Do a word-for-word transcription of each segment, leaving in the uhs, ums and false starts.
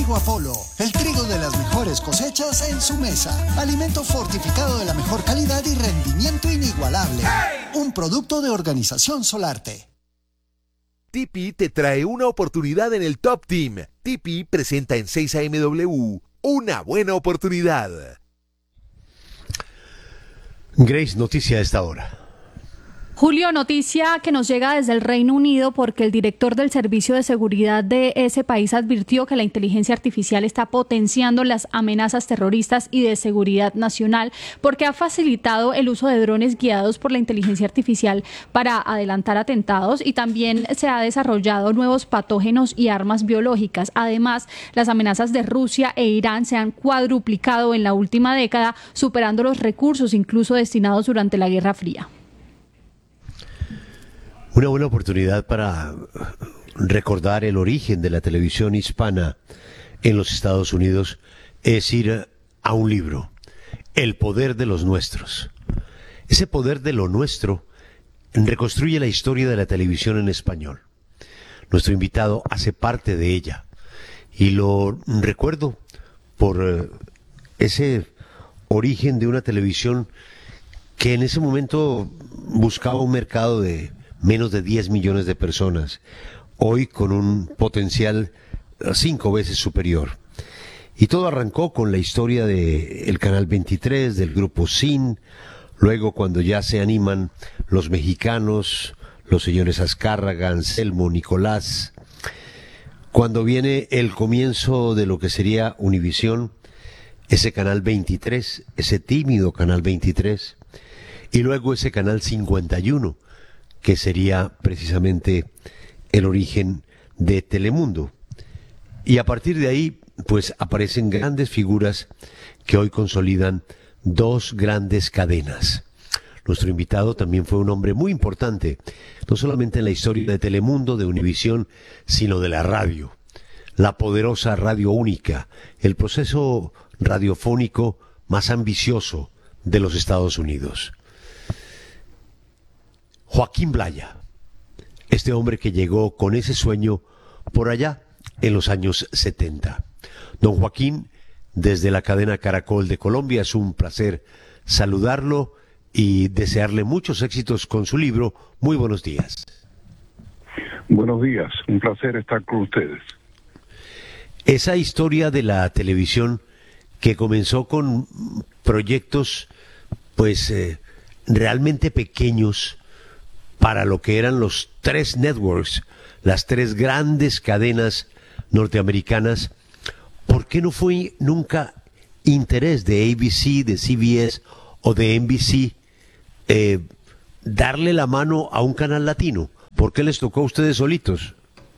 Trigo Apolo, el trigo de las mejores cosechas en su mesa. Alimento fortificado de la mejor calidad y rendimiento inigualable. ¡Hey! Un producto de Organización Solarte. Tipi te trae una oportunidad en el Top Team. Tipi presenta en seis A M W una buena oportunidad. Grace, noticia a esta hora. Julio, noticia que nos llega desde el Reino Unido porque el director del Servicio de Seguridad de ese país advirtió que la inteligencia artificial está potenciando las amenazas terroristas y de seguridad nacional porque ha facilitado el uso de drones guiados por la inteligencia artificial para adelantar atentados y también se ha desarrollado nuevos patógenos y armas biológicas. Además, las amenazas de Rusia e Irán se han cuadruplicado en la última década, superando los recursos incluso destinados durante la Guerra Fría. Una buena oportunidad para recordar el origen de la televisión hispana en los Estados Unidos es ir a un libro, El poder de los nuestros. Ese poder de lo nuestro reconstruye la historia de la televisión en español. Nuestro invitado hace parte de ella y lo recuerdo por ese origen de una televisión que en ese momento buscaba un mercado de menos de diez millones de personas, hoy con un potencial cinco veces superior. Y todo arrancó con la historia del Canal veintitrés, del grupo S I N, luego cuando ya se animan los mexicanos, los señores Azcárraga, Anselmo, Nicolás, cuando viene el comienzo de lo que sería Univisión, ese Canal veintitrés, ese tímido Canal veintitrés, y luego ese Canal cincuenta y uno, que sería precisamente el origen de Telemundo. Y a partir de ahí, pues aparecen grandes figuras que hoy consolidan dos grandes cadenas. Nuestro invitado también fue un hombre muy importante, no solamente en la historia de Telemundo, de Univisión, sino de la radio. La poderosa radio única, el proceso radiofónico más ambicioso de los Estados Unidos. Joaquín Blaya, este hombre que llegó con ese sueño por allá en los años setenta. Don Joaquín, desde la cadena Caracol de Colombia, es un placer saludarlo y desearle muchos éxitos con su libro. Muy buenos días. Buenos días, un placer estar con ustedes. Esa historia de la televisión que comenzó con proyectos pues eh, realmente pequeños para lo que eran los tres networks, las tres grandes cadenas norteamericanas, ¿por qué no fue nunca interés de A B C, de C B S o de N B C eh, darle la mano a un canal latino? ¿Por qué les tocó a ustedes solitos?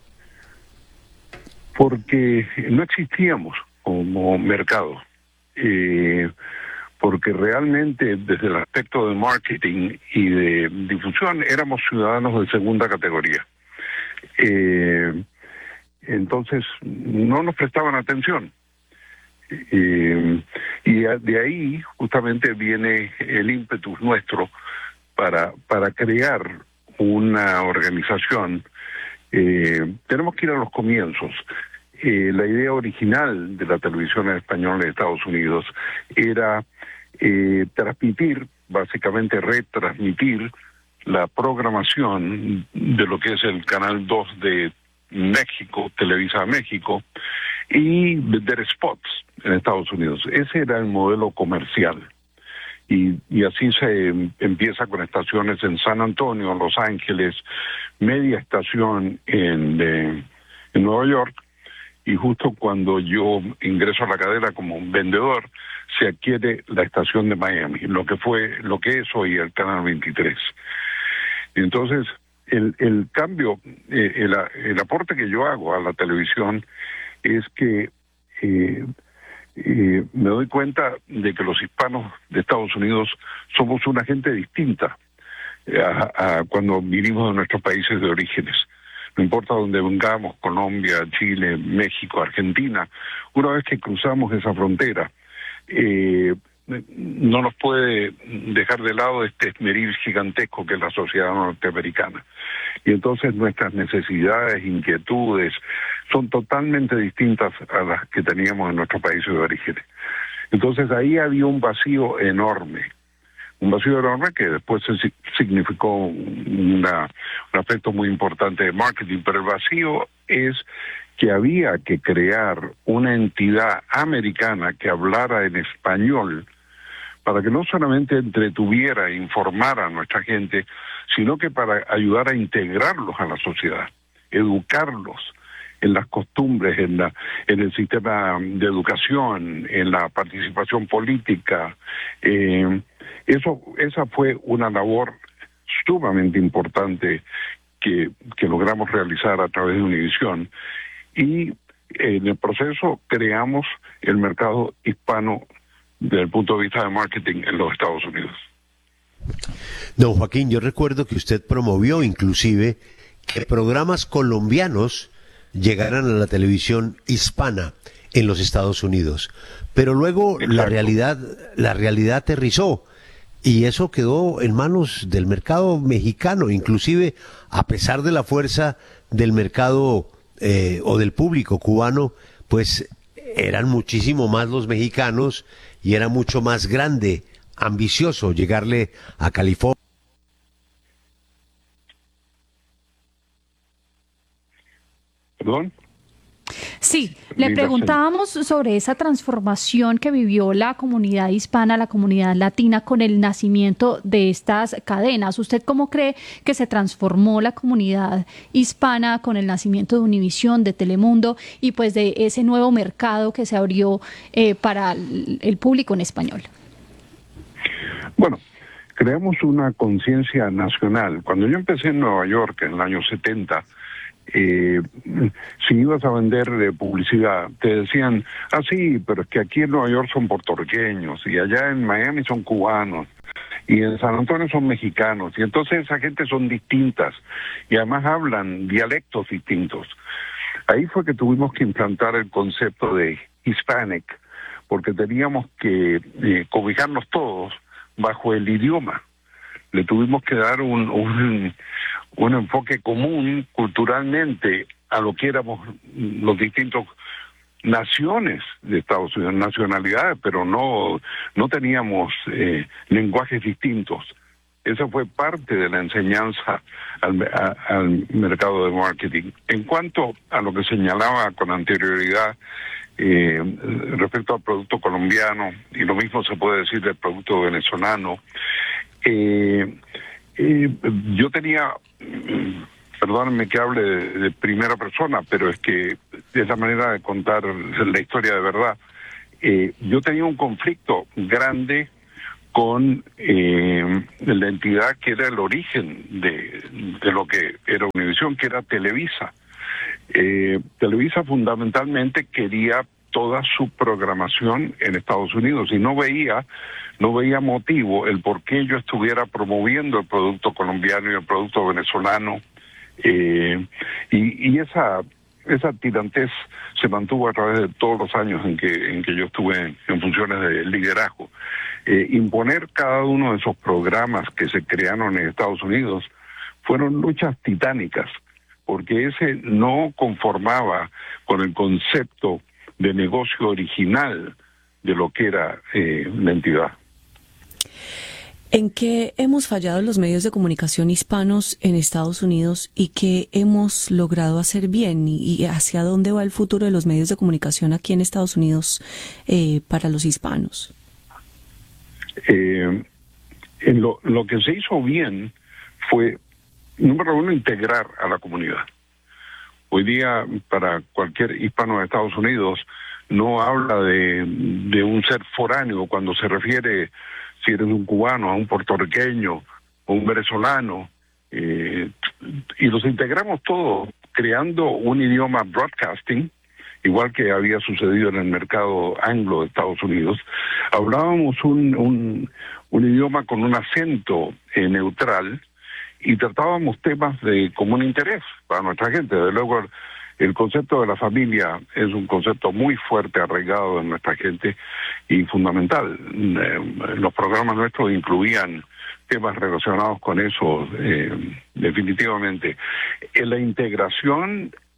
Porque no existíamos como mercado. Eh, porque realmente desde el aspecto de marketing y de difusión éramos ciudadanos de segunda categoría. Eh, entonces no nos prestaban atención. Eh, y de ahí justamente viene el ímpetu nuestro para, para crear una organización. Eh, tenemos que ir a los comienzos. Eh, la idea original de la televisión en español en Estados Unidos era eh, transmitir, básicamente retransmitir la programación de lo que es el Canal dos de México, Televisa México, y vender spots en Estados Unidos. Ese era el modelo comercial. Y, y así se empieza con estaciones en San Antonio, en Los Ángeles, media estación en, eh, en Nueva York, y justo cuando yo ingreso a la cadena como vendedor, se adquiere la estación de Miami, lo que fue, lo que es hoy el Canal veintitrés. Entonces, el, el cambio, eh, el, el aporte que yo hago a la televisión es que eh, eh, me doy cuenta de que los hispanos de Estados Unidos somos una gente distinta a, a cuando vinimos de nuestros países de orígenes. No importa dónde vengamos, Colombia, Chile, México, Argentina, una vez que cruzamos esa frontera, eh, no nos puede dejar de lado este esmeril gigantesco que es la sociedad norteamericana. Y entonces nuestras necesidades, inquietudes, son totalmente distintas a las que teníamos en nuestros países de origen. Entonces ahí había un vacío enorme, un vacío enorme que después se significó una, un aspecto muy importante de marketing, pero el vacío es que había que crear una entidad americana que hablara en español para que no solamente entretuviera e informara a nuestra gente, sino que para ayudar a integrarlos a la sociedad, educarlos en las costumbres, en la, en el sistema de educación, en la participación política. Eh, eso, esa fue una labor sumamente importante que, que logramos realizar a través de Univisión. Y en el proceso creamos el mercado hispano desde el punto de vista de marketing en los Estados Unidos. Don Joaquín, yo recuerdo que usted promovió inclusive que programas colombianos llegaran a la televisión hispana en los Estados Unidos, pero luego Exacto. la realidad la realidad aterrizó y eso quedó en manos del mercado mexicano, inclusive a pesar de la fuerza del mercado eh, o del público cubano, pues eran muchísimo más los mexicanos y era mucho más grande, ambicioso llegarle a California. ¿Perdón? Sí, le preguntábamos sobre esa transformación que vivió la comunidad hispana, la comunidad latina con el nacimiento de estas cadenas. ¿Usted cómo cree que se transformó la comunidad hispana con el nacimiento de Univisión, de Telemundo y pues de ese nuevo mercado que se abrió eh, para el público en español? Bueno, creamos una conciencia nacional. Cuando yo empecé en Nueva York en el año setenta, Eh, si ibas a vender eh, publicidad, te decían, ah sí, pero es que aquí en Nueva York son puertorriqueños, y allá en Miami son cubanos, y en San Antonio son mexicanos, y entonces esa gente son distintas, y además hablan dialectos distintos. Ahí fue que tuvimos que implantar el concepto de Hispanic, porque teníamos que eh, cobijarnos todos bajo el idioma. Le tuvimos que dar un, un, un enfoque común culturalmente a lo que éramos los distintos naciones de Estados Unidos, nacionalidades, pero no, no teníamos eh, lenguajes distintos. Esa fue parte de la enseñanza al, a, al mercado de marketing. En cuanto a lo que señalaba con anterioridad eh, respecto al producto colombiano, y lo mismo se puede decir del producto venezolano, Eh, eh, yo tenía, perdónenme que hable de, de primera persona, pero es que es la manera de contar la historia de verdad. Eh, yo tenía un conflicto grande con eh, la entidad que era el origen de, de lo que era Univisión, que era Televisa. Eh, Televisa fundamentalmente quería toda su programación en Estados Unidos y no veía no veía motivo el por qué yo estuviera promoviendo el producto colombiano y el producto venezolano, eh, y, y esa esa tirantez se mantuvo a través de todos los años en que en que yo estuve en, en funciones de liderazgo. Eh, imponer cada uno de esos programas que se crearon en Estados Unidos fueron luchas titánicas, porque ese no conformaba con el concepto de negocio original de lo que era eh, la entidad. ¿En qué hemos fallado los medios de comunicación hispanos en Estados Unidos y qué hemos logrado hacer bien? ¿Y hacia dónde va el futuro de los medios de comunicación aquí en Estados Unidos eh, para los hispanos? Eh, en lo, lo que se hizo bien fue, número uno, integrar a la comunidad. Hoy día, para cualquier hispano de Estados Unidos, no habla de, de un ser foráneo cuando se refiere, si eres un cubano, a un puertorriqueño o un venezolano, eh, y los integramos todos, creando un idioma broadcasting, igual que había sucedido en el mercado anglo de Estados Unidos. Hablábamos un, un, un idioma con un acento eh, neutral, y tratábamos temas de común interés para nuestra gente. Desde luego, el, el concepto de la familia es un concepto muy fuerte, arraigado en nuestra gente y fundamental. Eh, los programas nuestros incluían temas relacionados con eso, eh, definitivamente. En la integración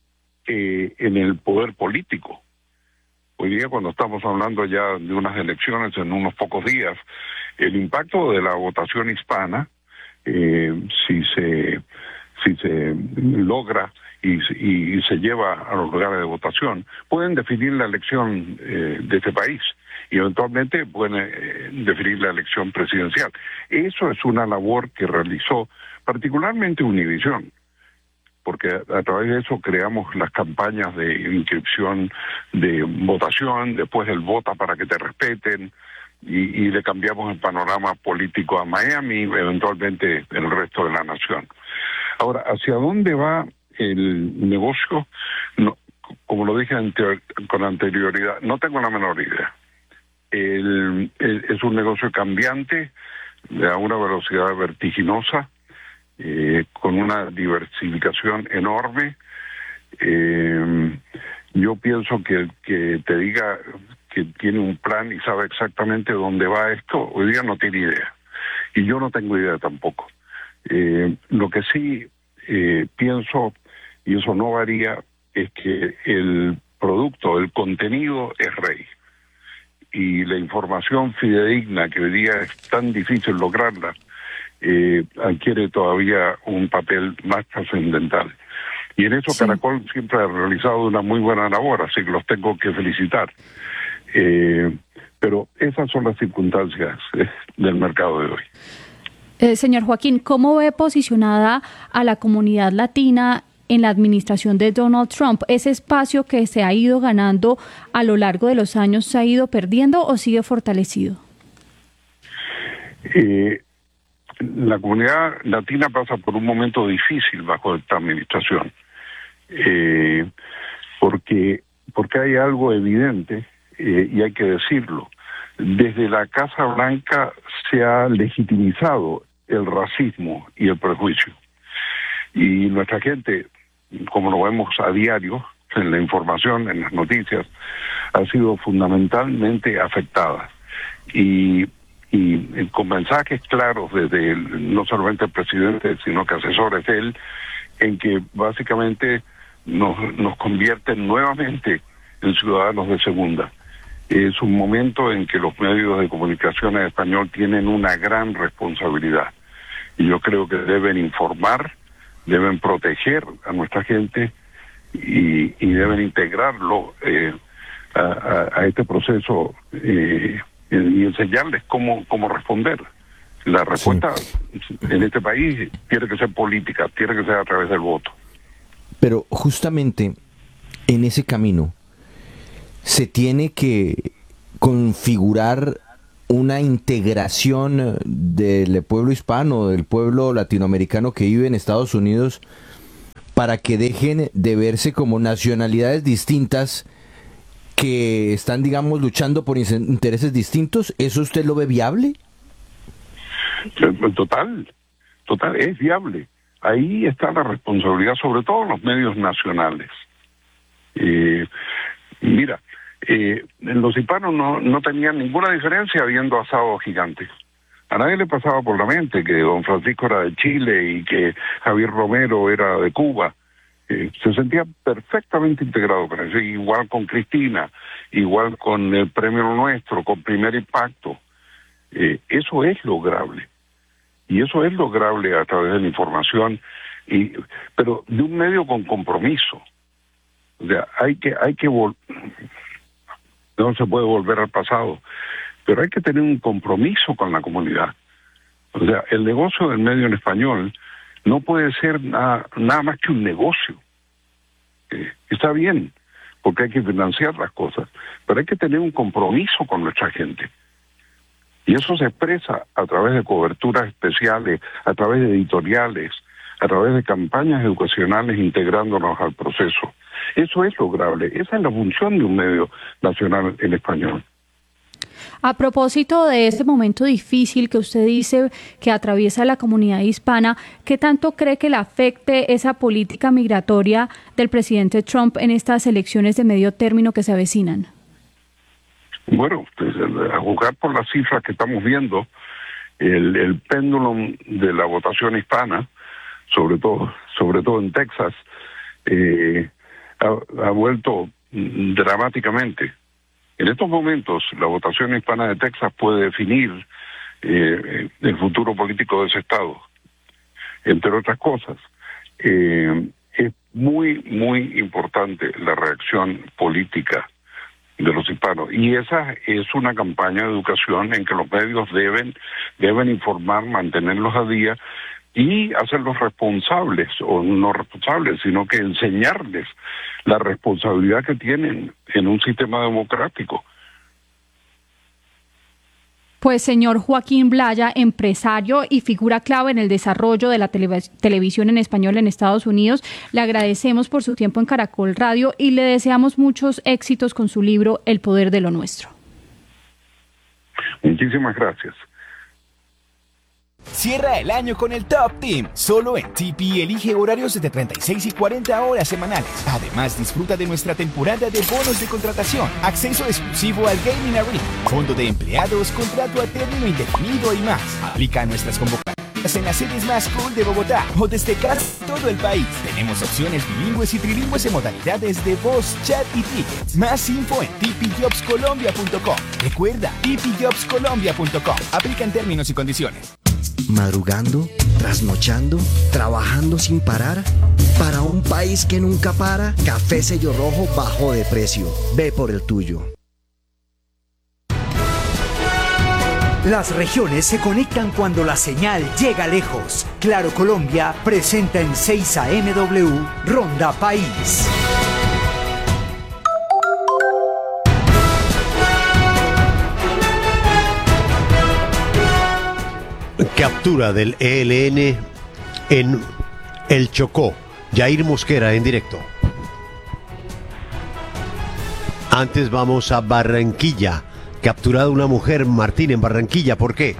eh, en el poder político. Hoy día, cuando estamos hablando ya de unas elecciones en unos pocos días, el impacto de la votación hispana, eh, si se si se logra y, y, y se lleva a los lugares de votación, pueden definir la elección eh, de este país y eventualmente pueden eh, definir la elección presidencial. Eso es una labor que realizó particularmente Univisión, porque a, a través de eso creamos las campañas de inscripción de votación, después el vota para que te respeten, y, y le cambiamos el panorama político a Miami, eventualmente en el resto de la nación. Ahora, ¿hacia dónde va el negocio? No, como lo dije anterior, con anterioridad, no tengo la menor idea. El, el, es un negocio cambiante, a una velocidad vertiginosa, eh, con una diversificación enorme. Eh, yo pienso que el que te diga que tiene un plan y sabe exactamente dónde va esto, hoy día no tiene idea. Y yo no tengo idea tampoco. Eh, lo que sí eh, pienso, y eso no varía, es que el producto, el contenido es rey. Y la información fidedigna, que hoy día es tan difícil lograrla, eh, adquiere todavía un papel más trascendental. Y en eso sí. Caracol siempre ha realizado una muy buena labor, así que los tengo que felicitar. Eh, pero esas son las circunstancias eh, del mercado de hoy. Eh, señor Joaquín, ¿cómo ve posicionada a la comunidad latina en la administración de Donald Trump? ¿Ese espacio que se ha ido ganando a lo largo de los años se ha ido perdiendo o sigue fortalecido? Eh, la comunidad latina pasa por un momento difícil bajo esta administración, eh, porque, porque hay algo evidente, eh, y hay que decirlo. Desde la Casa Blanca se ha legitimizado el racismo y el prejuicio. Y nuestra gente, como lo vemos a diario, en la información, en las noticias, ha sido fundamentalmente afectada. Y, y con mensajes claros desde el, no solamente el presidente, sino que asesores de él, en que básicamente nos, nos convierten nuevamente en ciudadanos de segunda. Es un momento en que los medios de comunicación en español tienen una gran responsabilidad. Y yo creo que deben informar, deben proteger a nuestra gente y, y deben integrarlo eh, a, a, a este proceso eh, y enseñarles cómo, cómo responder. La respuesta sí. en este país tiene que ser política, tiene que ser a través del voto. Pero justamente en ese camino se tiene que configurar una integración del pueblo hispano, del pueblo latinoamericano que vive en Estados Unidos, para que dejen de verse como nacionalidades distintas que están, digamos, luchando por intereses distintos. ¿Eso usted lo ve viable? Total, total, es viable. Ahí está la responsabilidad, sobre todo en los medios nacionales. Eh, mira, eh, los hispanos no, no tenían ninguna diferencia viendo asados gigantes. A nadie le pasaba por la mente que don Francisco era de Chile y que Javier Romero era de Cuba. Eh, se sentía perfectamente integrado con eso, igual con Cristina, igual con el Premio Nuestro, con Primer Impacto. Eh, eso es lograble. Y eso es lograble a través de la información, y pero de un medio con compromiso. O sea, hay que, hay que vol- no se puede volver al pasado, pero hay que tener un compromiso con la comunidad. O sea, el negocio del medio en español no puede ser nada, nada más que un negocio. Eh, está bien, porque hay que financiar las cosas, pero hay que tener un compromiso con nuestra gente. Y eso se expresa a través de coberturas especiales, a través de editoriales, a través de campañas educacionales integrándonos al proceso. Eso es lograble. Esa es la función de un medio nacional en español. A propósito de este momento difícil que usted dice que atraviesa la comunidad hispana, ¿qué tanto cree que le afecte esa política migratoria del presidente Trump en estas elecciones de medio término que se avecinan? Bueno, pues, a juzgar por las cifras que estamos viendo, el, el péndulo de la votación hispana, sobre todo, sobre todo en Texas, eh, ha, ha vuelto dramáticamente. En estos momentos, la votación hispana de Texas puede definir eh, el futuro político de ese estado, entre otras cosas. Eh, es muy, muy importante la reacción política de los hispanos, y esa es una campaña de educación en que los medios deben deben informar, mantenerlos a día y hacerlos responsables, o no responsables, sino que enseñarles la responsabilidad que tienen en un sistema democrático. Pues señor Joaquín Blaya, empresario y figura clave en el desarrollo de la telev- televisión en español en Estados Unidos, le agradecemos por su tiempo en Caracol Radio y le deseamos muchos éxitos con su libro El Poder de lo Nuestro. Muchísimas gracias. Cierra el año con el Top Team. Solo en T P elige horarios de treinta y seis y cuarenta horas semanales. Además, disfruta de nuestra temporada de bonos de contratación, acceso exclusivo al Gaming Arena, fondo de empleados, contrato a término indefinido y más. Aplica nuestras convocatorias en las sedes más cool de Bogotá o desde casi todo el país. Tenemos opciones bilingües y trilingües en modalidades de voz, chat y tickets. Más info en t p jobs colombia punto com. Recuerda, t p jobs colombia punto com. Aplica en términos y condiciones. Madrugando, trasnochando, trabajando sin parar. Para un país que nunca para, Café Sello Rojo bajó de precio. Ve por el tuyo. Las regiones se conectan cuando la señal llega lejos. Claro Colombia presenta en seis A M W Ronda País. Captura del E L N en El Chocó. Yair Mosquera en directo. Antes vamos a Barranquilla. Capturada una mujer, Martín, en Barranquilla. ¿Por qué?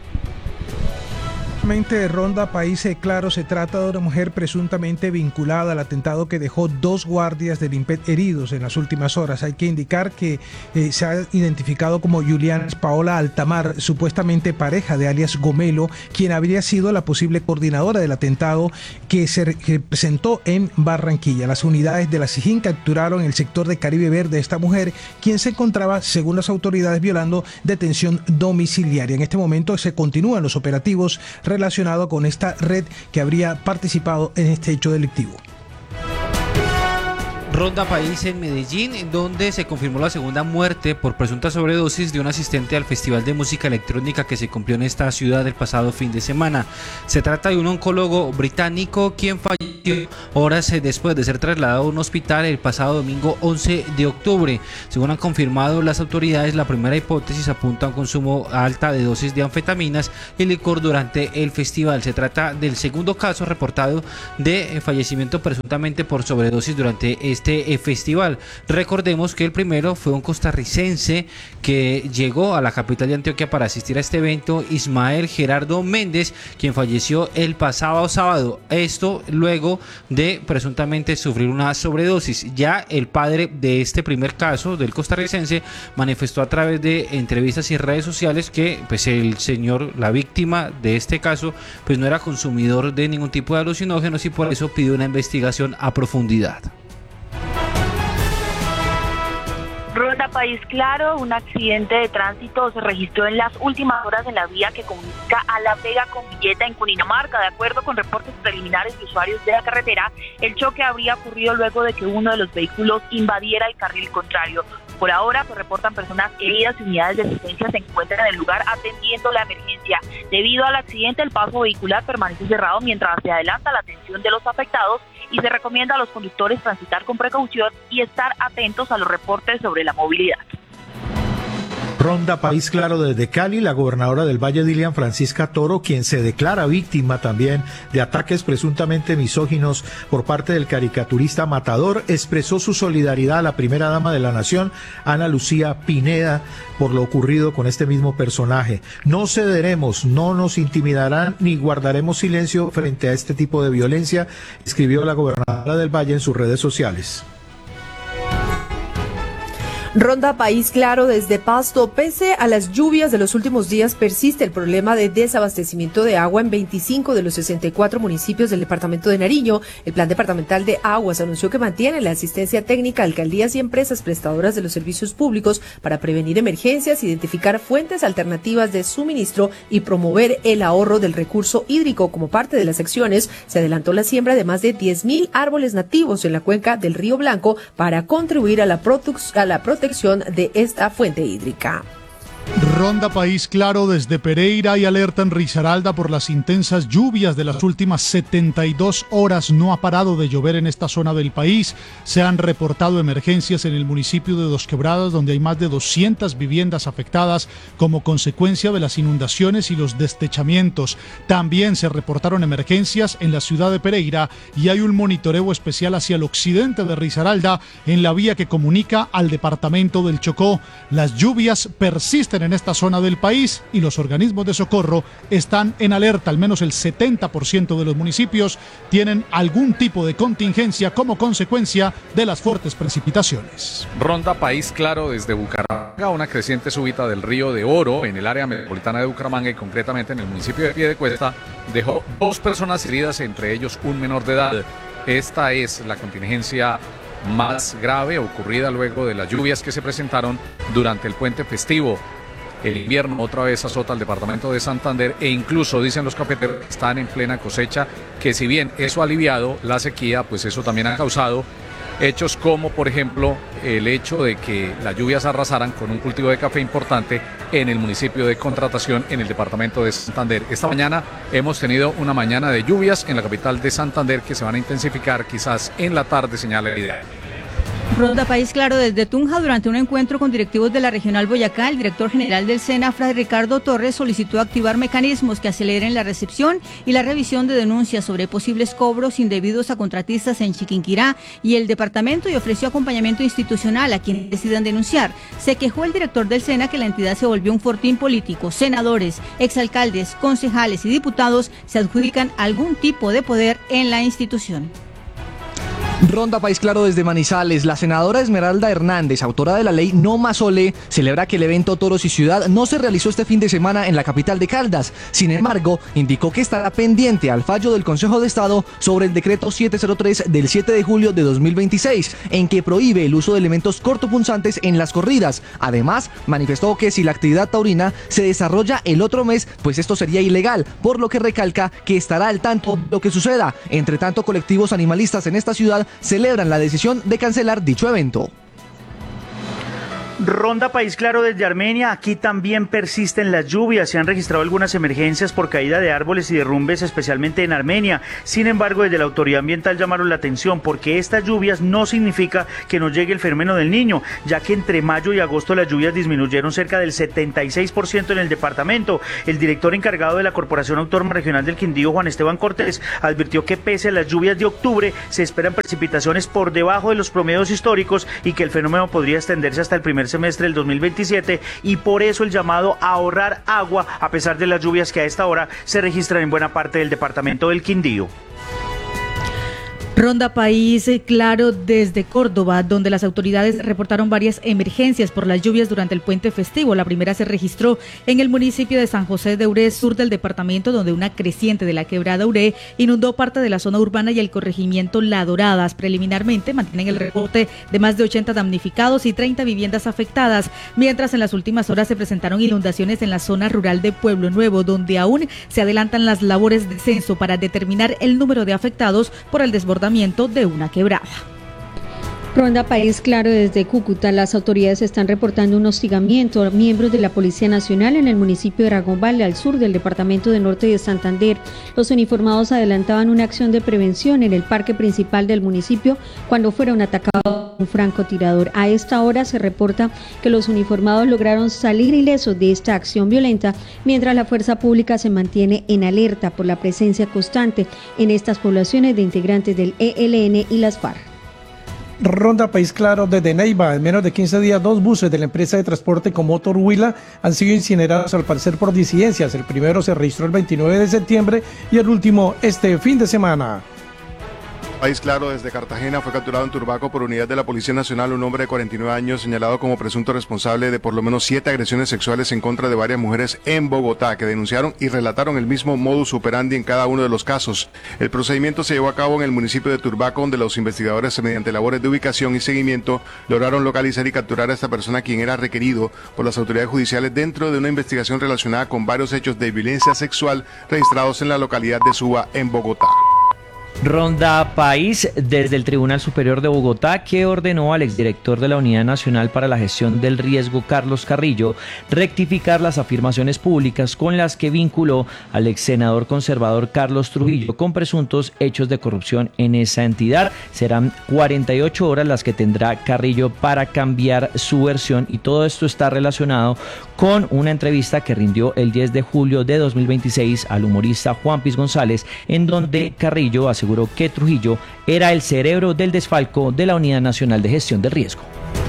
De Ronda País, claro, se trata de una mujer presuntamente vinculada al atentado que dejó dos guardias del IMPET heridos en las últimas horas. Hay que indicar que eh, se ha identificado como Juliana Paola Altamar, supuestamente pareja de alias Gomelo, quien habría sido la posible coordinadora del atentado que se que presentó en Barranquilla. Las unidades de la SIJIN capturaron el sector de Caribe Verde a esta mujer, quien se encontraba, según las autoridades, violando detención domiciliaria. En este momento se continúan los operativos relacionado con esta red que habría participado en este hecho delictivo. Ronda País en Medellín, en donde se confirmó la segunda muerte por presunta sobredosis de un asistente al Festival de Música Electrónica que se cumplió en esta ciudad el pasado fin de semana. Se trata de un oncólogo británico quien falleció horas después de ser trasladado a un hospital el pasado domingo once de octubre. Según han confirmado las autoridades, la primera hipótesis apunta a un consumo alta de dosis de anfetaminas y licor durante el festival. Se trata del segundo caso reportado de fallecimiento presuntamente por sobredosis durante este festival. Recordemos que el primero fue un costarricense que llegó a la capital de Antioquia para asistir a este evento, Ismael Gerardo Méndez, quien falleció el pasado sábado. Esto luego de presuntamente sufrir una sobredosis. Ya el padre de este primer caso, del costarricense, manifestó a través de entrevistas y redes sociales que pues el señor, la víctima de este caso, pues no era consumidor de ningún tipo de alucinógenos y por eso pidió una investigación a profundidad. Ronda País, claro, un accidente de tránsito se registró en las últimas horas en la vía que comunica a La Vega con Villeta en Cundinamarca. De acuerdo con reportes preliminares de usuarios de la carretera, el choque habría ocurrido luego de que uno de los vehículos invadiera el carril contrario. Por ahora se reportan personas heridas y unidades de asistencia se encuentran en el lugar atendiendo la emergencia. Debido al accidente, el paso vehicular permanece cerrado mientras se adelanta la atención de los afectados y se recomienda a los conductores transitar con precaución y estar atentos a los reportes sobre la movilidad. Ronda País, claro, desde Cali, la gobernadora del Valle, Dilian Francisca Toro, quien se declara víctima también de ataques presuntamente misóginos por parte del caricaturista Matador, expresó su solidaridad a la primera dama de la nación, Ana Lucía Pineda, por lo ocurrido con este mismo personaje. No cederemos, no nos intimidarán ni guardaremos silencio frente a este tipo de violencia, escribió la gobernadora del Valle en sus redes sociales. Ronda País Claro desde Pasto. Pese a las lluvias de los últimos días, persiste el problema de desabastecimiento de agua en veinticinco de los sesenta y cuatro municipios del departamento de Nariño. El Plan Departamental de Aguas anunció que mantiene la asistencia técnica a alcaldías y empresas prestadoras de los servicios públicos para prevenir emergencias, identificar fuentes alternativas de suministro y promover el ahorro del recurso hídrico. Como parte de las acciones, se adelantó la siembra de más de diez mil árboles nativos en la cuenca del Río Blanco para contribuir a la, produ- a la protección de esta fuente hídrica. Ronda País Claro desde Pereira y alerta en Risaralda por las intensas lluvias de las últimas setenta y dos horas. No ha parado de llover en esta zona del país. Se han reportado emergencias en el municipio de Dos Quebradas, donde hay más de doscientas viviendas afectadas como consecuencia de las inundaciones y los destechamientos. También se reportaron emergencias en la ciudad de Pereira y hay un monitoreo especial hacia el occidente de Risaralda en la vía que comunica al departamento del Chocó. Las lluvias persisten en esta zona del país y los organismos de socorro están en alerta. Al menos el setenta por ciento de los municipios tienen algún tipo de contingencia como consecuencia de las fuertes precipitaciones. Ronda País Claro desde Bucaramanga. Una creciente súbita del río de Oro en el área metropolitana de Bucaramanga y concretamente en el municipio de Piedecuesta dejó dos personas heridas, entre ellos un menor de edad. Esta es la contingencia más grave ocurrida luego de las lluvias que se presentaron durante el puente festivo. El invierno otra vez azota al departamento de Santander e incluso, dicen los cafeteros, están en plena cosecha, que si bien eso ha aliviado la sequía, pues eso también ha causado hechos como, por ejemplo, el hecho de que las lluvias arrasaran con un cultivo de café importante en el municipio de Contratación, en el departamento de Santander. Esta mañana hemos tenido una mañana de lluvias en la capital de Santander que se van a intensificar quizás en la tarde, señala el ideal. Ronda País Claro desde Tunja. Durante un encuentro con directivos de la Regional Boyacá, el director general del SENA, Fray Ricardo Torres, solicitó activar mecanismos que aceleren la recepción y la revisión de denuncias sobre posibles cobros indebidos a contratistas en Chiquinquirá y el departamento, y ofreció acompañamiento institucional a quienes decidan denunciar. Se quejó el director del SENA que la entidad se volvió un fortín político. Senadores, exalcaldes, concejales y diputados se adjudican algún tipo de poder en la institución. Ronda País Claro desde Manizales. La senadora Esmeralda Hernández, autora de la ley No Más Ole, celebra que el evento Toros y Ciudad no se realizó este fin de semana en la capital de Caldas. Sin embargo, indicó que estará pendiente al fallo del Consejo de Estado sobre el decreto setecientos tres del siete de julio de dos mil veintiséis, en que prohíbe el uso de elementos cortopunzantes en las corridas. Además, manifestó que si la actividad taurina se desarrolla el otro mes, pues esto sería ilegal, por lo que recalca que estará al tanto de lo que suceda. Entre tanto, colectivos animalistas en esta ciudad celebran la decisión de cancelar dicho evento. Ronda País Claro desde Armenia. Aquí también persisten las lluvias. Se han registrado algunas emergencias por caída de árboles y derrumbes, especialmente en Armenia. Sin embargo, desde la autoridad ambiental llamaron la atención porque estas lluvias no significa que no llegue el fenómeno del Niño, ya que entre mayo y agosto las lluvias disminuyeron cerca del setenta y seis por ciento en el departamento. El director encargado de la Corporación Autónoma Regional del Quindío, Juan Esteban Cortés, advirtió que pese a las lluvias de octubre, se esperan precipitaciones por debajo de los promedios históricos y que el fenómeno podría extenderse hasta el primer semestre del dos mil veintisiete, y por eso el llamado a ahorrar agua a pesar de las lluvias que a esta hora se registran en buena parte del departamento del Quindío. Ronda País Claro desde Córdoba, donde las autoridades reportaron varias emergencias por las lluvias durante el puente festivo. La primera se registró en el municipio de San José de Uré, sur del departamento, donde una creciente de la quebrada Uré inundó parte de la zona urbana y el corregimiento La Doradas. Preliminarmente mantienen el reporte de más de ochenta damnificados y treinta viviendas afectadas, mientras en las últimas horas se presentaron inundaciones en la zona rural de Pueblo Nuevo, donde aún se adelantan las labores de censo para determinar el número de afectados por el desbordamiento de una quebrada. Ronda País Claro desde Cúcuta. Las autoridades están reportando un hostigamiento a miembros de la Policía Nacional en el municipio de Ragombal, al sur del departamento de Norte de Santander. Los uniformados adelantaban una acción de prevención en el parque principal del municipio cuando fueron atacados por un francotirador. A esta hora se reporta que los uniformados lograron salir ilesos de esta acción violenta, mientras la fuerza pública se mantiene en alerta por la presencia constante en estas poblaciones de integrantes del E L N y las FARC. Ronda País Claro desde Neiva. En menos de quince días, dos buses de la empresa de transporte Comotor Huila han sido incinerados, al parecer por disidencias. El primero se registró el veintinueve de septiembre y el último este fin de semana. País Claro, desde Cartagena, fue capturado en Turbaco por unidad de la Policía Nacional un hombre de cuarenta y nueve años señalado como presunto responsable de por lo menos siete agresiones sexuales en contra de varias mujeres en Bogotá, que denunciaron y relataron el mismo modus operandi en cada uno de los casos. El procedimiento se llevó a cabo en el municipio de Turbaco, donde los investigadores, mediante labores de ubicación y seguimiento, lograron localizar y capturar a esta persona, quien era requerido por las autoridades judiciales dentro de una investigación relacionada con varios hechos de violencia sexual registrados en la localidad de Suba, en Bogotá. Ronda País desde el Tribunal Superior de Bogotá, que ordenó al exdirector de la Unidad Nacional para la Gestión del Riesgo, Carlos Carrillo, rectificar las afirmaciones públicas con las que vinculó al ex senador conservador Carlos Trujillo con presuntos hechos de corrupción en esa entidad. Serán cuarenta y ocho horas las que tendrá Carrillo para cambiar su versión, y todo esto está relacionado con una entrevista que rindió el diez de julio de dos mil veintiséis al humorista Juan Piz González, en donde Carrillo aseguró que Trujillo era el cerebro del desfalco de la Unidad Nacional de Gestión del Riesgo.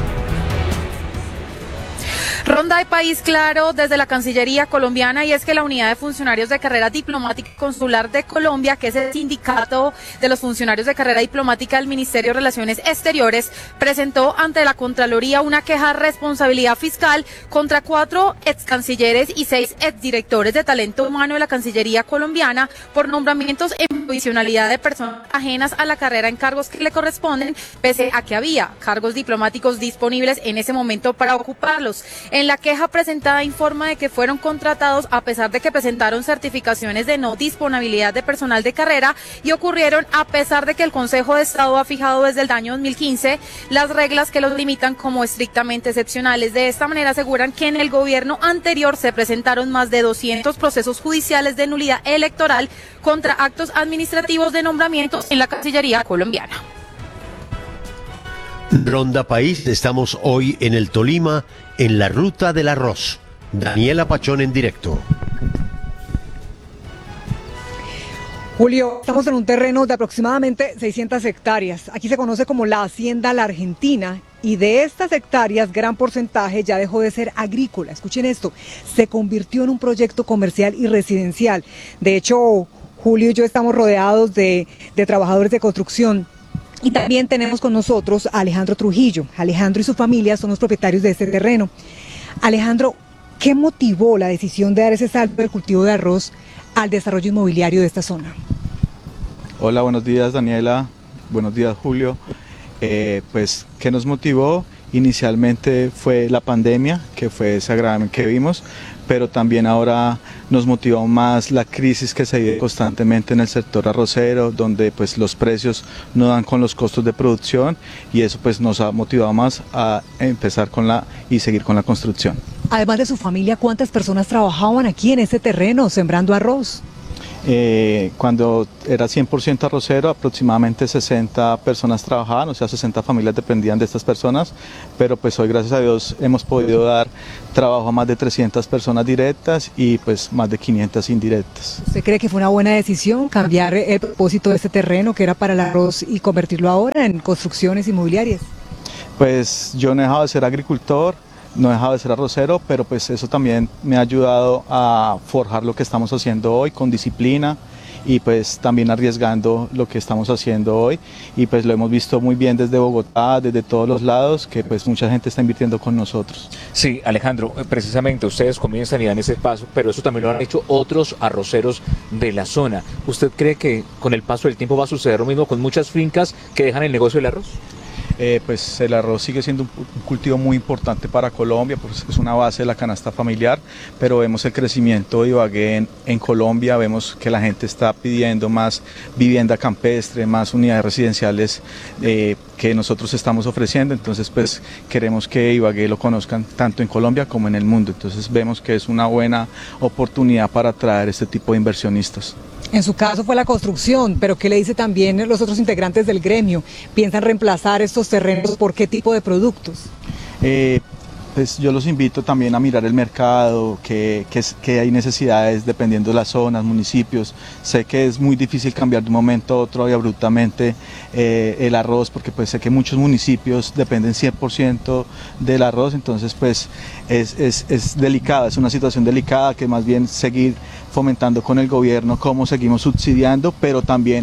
Ronda de País Claro desde la Cancillería colombiana, y es que la Unidad de Funcionarios de Carrera Diplomática y Consular de Colombia, que es el sindicato de los funcionarios de carrera diplomática del Ministerio de Relaciones Exteriores, presentó ante la Contraloría una queja de responsabilidad fiscal contra cuatro ex cancilleres y seis exdirectores de talento humano de la Cancillería colombiana por nombramientos en provisionalidad de personas ajenas a la carrera en cargos que le corresponden, pese a que había cargos diplomáticos disponibles en ese momento para ocuparlos. En la queja presentada informa de que fueron contratados a pesar de que presentaron certificaciones de no disponibilidad de personal de carrera, y ocurrieron a pesar de que el Consejo de Estado ha fijado desde el año dos mil quince las reglas que los limitan como estrictamente excepcionales. De esta manera aseguran que en el gobierno anterior se presentaron más de doscientos procesos judiciales de nulidad electoral contra actos administrativos de nombramientos en la Cancillería colombiana. Ronda País, estamos hoy en el Tolima, en la ruta del arroz. Daniela Pachón en directo. Julio, estamos en un terreno de aproximadamente seiscientas hectáreas. Aquí se conoce como la Hacienda La Argentina, y de estas hectáreas gran porcentaje ya dejó de ser agrícola. Escuchen esto, se convirtió en un proyecto comercial y residencial. De hecho, Julio y yo estamos rodeados de, de trabajadores de construcción. Y también tenemos con nosotros a Alejandro Trujillo. Alejandro y su familia son los propietarios de este terreno. Alejandro, ¿qué motivó la decisión de dar ese salto del cultivo de arroz al desarrollo inmobiliario de esta zona? Hola, buenos días Daniela, buenos días Julio. Eh, pues, ¿qué nos motivó? Inicialmente fue la pandemia, que fue ese agravio que vimos, pero también ahora nos motivó más la crisis que se vive constantemente en el sector arrocero, donde pues los precios no dan con los costos de producción, y eso pues nos ha motivado más a empezar con la y seguir con la construcción. Además de su familia, ¿cuántas personas trabajaban aquí en este terreno sembrando arroz? Eh, cuando era cien por ciento arrocero, aproximadamente sesenta personas trabajaban, o sea, sesenta familias dependían de estas personas, pero pues hoy, gracias a Dios, hemos podido dar trabajo a más de trescientas personas directas y pues más de quinientas indirectas. ¿Usted cree que fue una buena decisión cambiar el propósito de este terreno, que era para el arroz, y convertirlo ahora en construcciones inmobiliarias? Pues yo no he dejado de ser agricultor, no he dejado de ser arrocero, pero pues eso también me ha ayudado a forjar lo que estamos haciendo hoy con disciplina, y pues también arriesgando lo que estamos haciendo hoy, y pues lo hemos visto muy bien desde Bogotá, desde todos los lados, que pues mucha gente está invirtiendo con nosotros. Sí, Alejandro, precisamente ustedes comienzan y dan ese paso, pero eso también lo han hecho otros arroceros de la zona. ¿Usted cree que con el paso del tiempo va a suceder lo mismo con muchas fincas que dejan el negocio del arroz? Eh, pues el arroz sigue siendo un, un cultivo muy importante para Colombia, pues es una base de la canasta familiar, pero vemos el crecimiento de Ibagué en, en Colombia, vemos que la gente está pidiendo más vivienda campestre, más unidades residenciales eh, que nosotros estamos ofreciendo, entonces pues queremos que Ibagué lo conozcan tanto en Colombia como en el mundo, entonces vemos que es una buena oportunidad para atraer este tipo de inversionistas. En su caso fue la construcción, pero ¿qué le dice también los otros integrantes del gremio? ¿Piensan reemplazar estos terrenos por qué tipo de productos? Eh, pues yo los invito también a mirar el mercado, que, que, que hay necesidades dependiendo de las zonas, municipios. Sé que es muy difícil cambiar de un momento a otro y abruptamente eh, el arroz, porque pues sé que muchos municipios dependen cien por ciento del arroz, entonces pues es, es, es delicada, es una situación delicada, que más bien seguir fomentando con el gobierno cómo seguimos subsidiando, pero también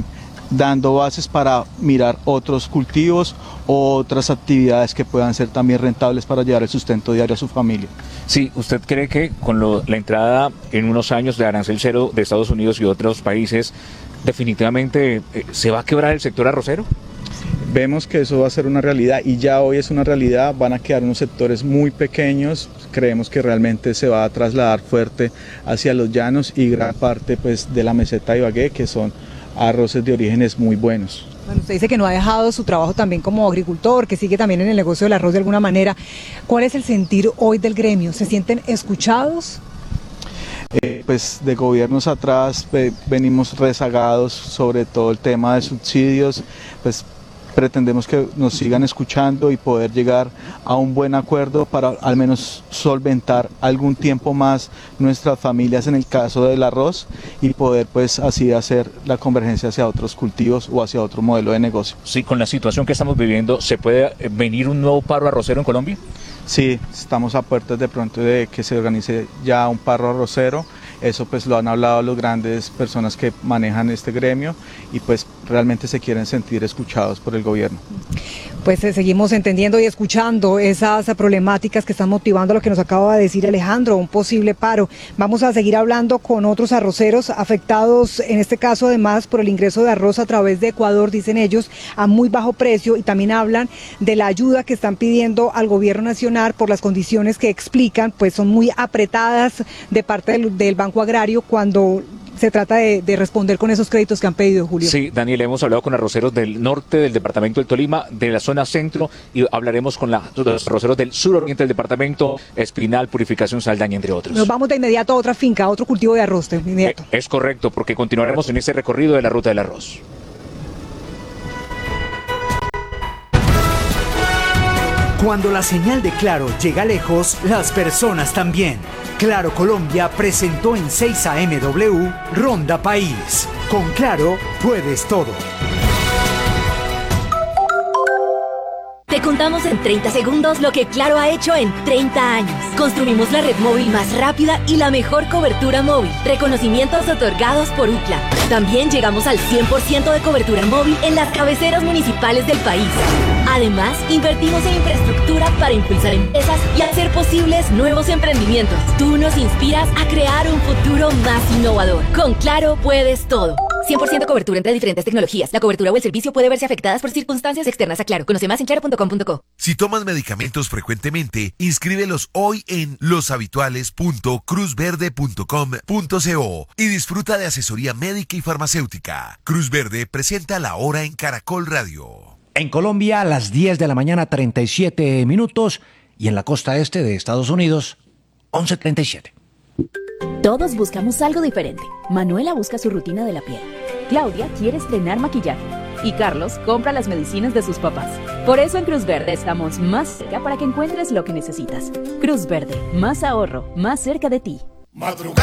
dando bases para mirar otros cultivos o otras actividades que puedan ser también rentables para llevar el sustento diario a su familia. Sí, ¿usted cree que con lo, la entrada en unos años de arancel cero de Estados Unidos y otros países, definitivamente eh, se va a quebrar el sector arrocero? Vemos que eso va a ser una realidad y ya hoy es una realidad, van a quedar unos sectores muy pequeños, creemos que realmente se va a trasladar fuerte hacia los llanos y gran parte pues, de la meseta de Ibagué, que son arroces de orígenes muy buenos. Bueno, usted dice que no ha dejado su trabajo también como agricultor, que sigue también en el negocio del arroz de alguna manera. ¿Cuál es el sentir hoy del gremio? ¿Se sienten escuchados? Eh, pues de gobiernos atrás eh, venimos rezagados sobre todo el tema de subsidios, pues pretendemos que nos sigan escuchando y poder llegar a un buen acuerdo para al menos solventar algún tiempo más nuestras familias en el caso del arroz y poder pues así hacer la convergencia hacia otros cultivos o hacia otro modelo de negocio. Sí, con la situación que estamos viviendo, ¿se puede venir un nuevo paro arrocero en Colombia? Sí, estamos a puertas de pronto de que se organice ya un paro arrocero. Eso pues lo han hablado las grandes personas que manejan este gremio y pues realmente se quieren sentir escuchados por el gobierno. Pues eh, seguimos entendiendo y escuchando esas eh, problemáticas que están motivando lo que nos acaba de decir Alejandro, un posible paro. Vamos a seguir hablando con otros arroceros afectados, en este caso además por el ingreso de arroz a través de Ecuador, dicen ellos, a muy bajo precio, y también hablan de la ayuda que están pidiendo al gobierno nacional por las condiciones que explican, pues son muy apretadas de parte del, del Banco Agrario cuando se trata de, de responder con esos créditos que han pedido, Julio. Sí, Daniel, hemos hablado con arroceros del norte del departamento del Tolima, de la zona centro, y hablaremos con la, los arroceros del suroriente del departamento, Espinal, Purificación, Saldaña, entre otros. Nos vamos de inmediato a otra finca, a otro cultivo de arroz de inmediato. Eh, es correcto, porque continuaremos en este recorrido de la ruta del arroz. Cuando la señal de Claro llega lejos, las personas también. Claro Colombia presentó en seis A M W Ronda País. Con Claro puedes todo. Te contamos en treinta segundos lo que Claro ha hecho en treinta años. Construimos la red móvil más rápida y la mejor cobertura móvil. Reconocimientos otorgados por U C L A. También llegamos al cien por ciento de cobertura móvil en las cabeceras municipales del país. Además, invertimos en infraestructura para impulsar empresas y hacer posibles nuevos emprendimientos. Tú nos inspiras a crear un futuro más innovador. Con Claro puedes todo. cien por ciento cobertura entre diferentes tecnologías. La cobertura o el servicio puede verse afectadas por circunstancias externas a Claro. Conoce más en claro punto com punto co. Si tomas medicamentos frecuentemente, inscríbelos hoy en loshabituales punto cruz verde punto com punto co y disfruta de asesoría médica y farmacéutica. Cruz Verde presenta La Hora en Caracol Radio. En Colombia, a las diez de la mañana, treinta y siete minutos, y en la costa este de Estados Unidos, once treinta y siete. Todos buscamos algo diferente. Manuela busca su rutina de la piel. Claudia quiere estrenar maquillaje. Y Carlos compra las medicinas de sus papás. Por eso en Cruz Verde estamos más cerca para que encuentres lo que necesitas. Cruz Verde, más ahorro, más cerca de ti. Madrugar